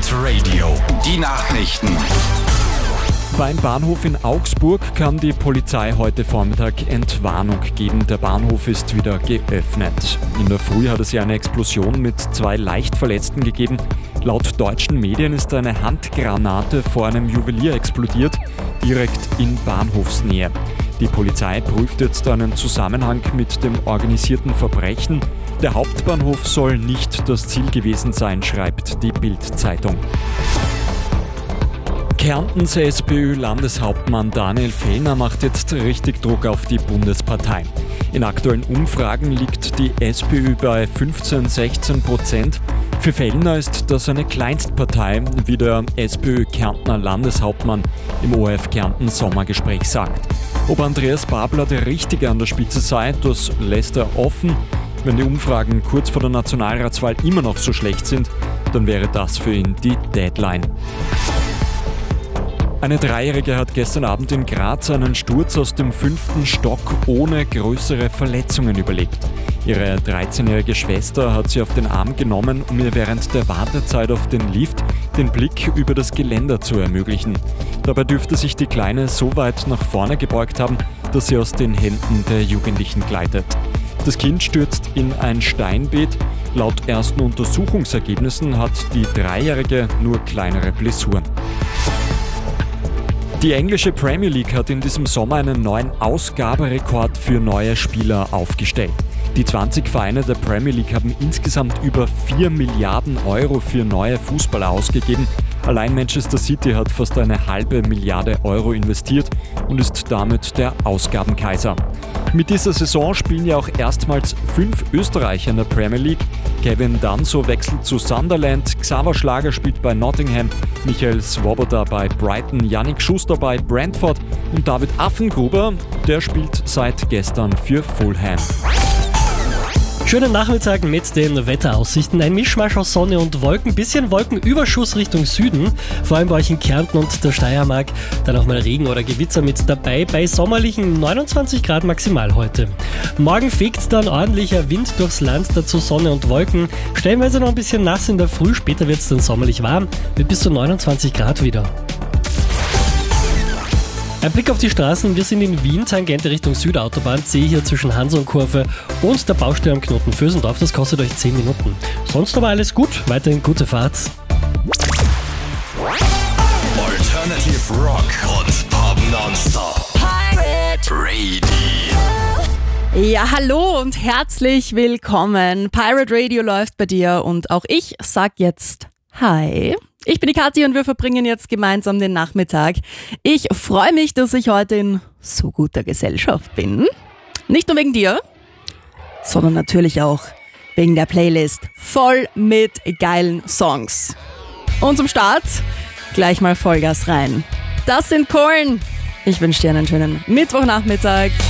Pirate Radio, die Nachrichten. Beim Bahnhof in Augsburg kann die Polizei heute Vormittag Entwarnung geben. Der Bahnhof ist wieder geöffnet. In der Früh hat es ja eine Explosion mit 2 leicht Verletzten gegeben. Laut deutschen Medien ist eine Handgranate vor einem Juwelier explodiert, direkt in Bahnhofsnähe. Die Polizei prüft jetzt einen Zusammenhang mit dem organisierten Verbrechen. Der Hauptbahnhof soll nicht das Ziel gewesen sein, schreibt die Bild-Zeitung. Kärntens SPÖ-Landeshauptmann Daniel Fellner macht jetzt richtig Druck auf die Bundespartei. In aktuellen Umfragen liegt die SPÖ bei 15-16%. Für Fellner ist das eine Kleinstpartei, wie der SPÖ-Kärntner Landeshauptmann im ORF Kärnten Sommergespräch sagt. Ob Andreas Babler der Richtige an der Spitze sei, das lässt er offen. Wenn die Umfragen kurz vor der Nationalratswahl immer noch so schlecht sind, dann wäre das für ihn die Deadline. Eine Dreijährige hat gestern Abend in Graz einen Sturz aus dem 5. Stock ohne größere Verletzungen überlebt. Ihre 13-jährige Schwester hat sie auf den Arm genommen, um ihr während der Wartezeit auf den Lift den Blick über das Geländer zu ermöglichen. Dabei dürfte sich die Kleine so weit nach vorne gebeugt haben, dass sie aus den Händen der Jugendlichen gleitet. Das Kind stürzt in ein Steinbeet. Laut ersten Untersuchungsergebnissen hat die Dreijährige nur kleinere Blessuren. Die englische Premier League hat in diesem Sommer einen neuen Ausgaberekord für neue Spieler aufgestellt. Die 20 Vereine der Premier League haben insgesamt über 4 Milliarden Euro für neue Fußballer ausgegeben. Allein Manchester City hat fast eine halbe Milliarde Euro investiert und ist damit der Ausgabenkaiser. Mit dieser Saison spielen ja auch erstmals 5 Österreicher in der Premier League. Kevin Danso wechselt zu Sunderland, Xaver Schlager spielt bei Nottingham, Michael Swoboda bei Brighton, Yannick Schuster bei Brentford und David Affengruber, der spielt seit gestern für Fulham. Schönen Nachmittag mit den Wetteraussichten. Ein Mischmasch aus Sonne und Wolken, bisschen Wolkenüberschuss Richtung Süden, vor allem bei euch in Kärnten und der Steiermark. Dann auch mal Regen oder Gewitzer mit dabei, bei sommerlichen 29 Grad maximal heute. Morgen fegt dann ordentlicher Wind durchs Land, dazu Sonne und Wolken. Stellenweise noch ein bisschen nass in der Früh, später wird es dann sommerlich warm, mit bis zu 29 Grad wieder. Ein Blick auf die Straßen, wir sind in Wien, Tangente Richtung Südautobahn, C hier zwischen Hansonkurve und der Baustelle am Knoten Vösendorf, das kostet euch 10 Minuten. Sonst aber alles gut, weiterhin gute Fahrt. Alternative Rock und Pop Nonstop. Pirate Radio. Ja, hallo und herzlich willkommen. Pirate Radio läuft bei dir und auch ich sag jetzt Hi. Ich bin die Kathi und wir verbringen jetzt gemeinsam den Nachmittag. Ich freue mich, dass ich heute in so guter Gesellschaft bin. Nicht nur wegen dir, sondern natürlich auch wegen der Playlist voll mit geilen Songs. Und zum Start gleich mal Vollgas rein. Das sind Korn. Ich wünsche dir einen schönen Mittwochnachmittag.